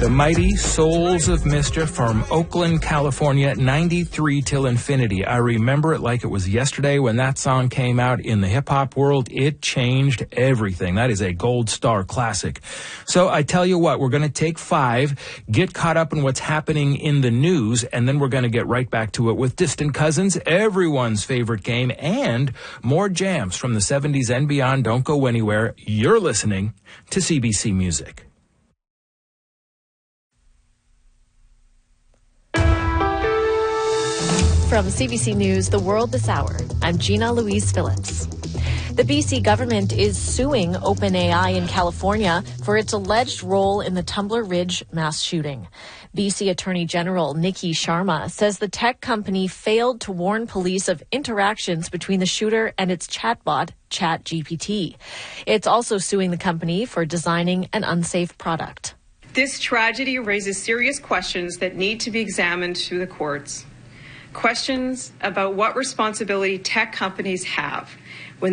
The mighty Souls of Mischief from Oakland, California, 93 Till Infinity. I remember it like it was yesterday when that song came out in the hip-hop world. It changed everything. That is a gold star classic. So I tell you what, we're going to take 5, get caught up in what's happening in the news, and then we're going to get right back to it with Distant Cousins, everyone's favorite game, and more jams from the 70s and beyond. Don't go anywhere. You're listening to CBC Music. From CBC News, The World This Hour, I'm Gina Louise Phillips. The BC government is suing OpenAI in California for its alleged role in the Tumbler Ridge mass shooting. BC Attorney General Nikki Sharma says the tech company failed to warn police of interactions between the shooter and its chatbot, ChatGPT. It's also suing the company for designing an unsafe product. This tragedy raises serious questions that need to be examined through the courts. Questions about what responsibility tech companies have